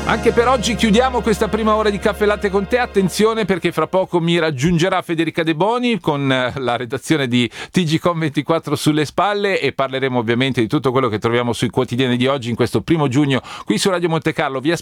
Anche per oggi chiudiamo questa prima ora di Caffè Latte con te. Attenzione, perché fra poco mi raggiungerà Federica De Boni con la redazione di TGcom24 sulle spalle e parleremo ovviamente di tutto quello che troviamo sui quotidiani di oggi in questo 1 giugno qui su Radio Monte Carlo. Vi aspetto